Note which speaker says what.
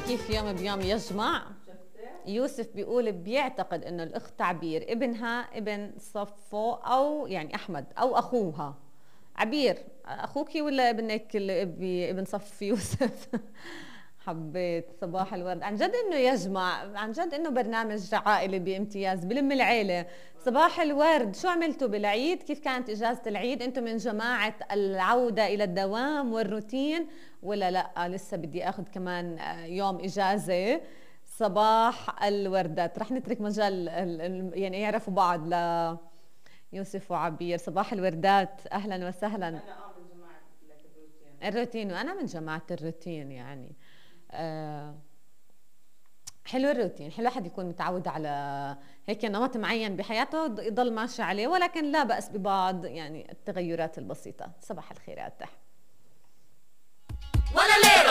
Speaker 1: كيف يوم بيوم يجمع. يوسف بيقول بيعتقد انه الاخت عبير ابنها ابن صفو او يعني احمد او اخوها. عبير اخوكي ولا ابنك اللي ابن صف يوسف؟ حبيت صباح الورد عن جد انه يجمع، عن جد انه برنامج عائلي بامتياز بلم العيله. صباح الورد، شو عملتوا بالعيد؟ كيف كانت اجازه العيد؟ انتم من جماعه العوده الى الدوام والروتين ولا لا لسه بدي اخذ كمان يوم اجازه؟ صباح الوردات، رح نترك مجال يعني يعرفوا بعض ل يوسف وعبير. صباح الوردات، اهلا وسهلا.
Speaker 2: انا من جماعه الروتين.
Speaker 1: الروتين وانا من جماعه الروتين يعني. آه حلو الروتين، حلو حد يكون متعود على هيك نمط معين بحياته يضل ماشي عليه، ولكن لا بأس ببعض يعني التغيرات البسيطة. صباح الخيرات.
Speaker 3: ولا ليلة